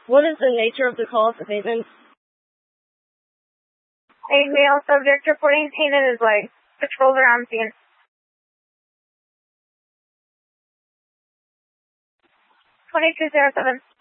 What is the nature of the call statement? A male subject reporting pain in his leg. Patrols around scene. 2207.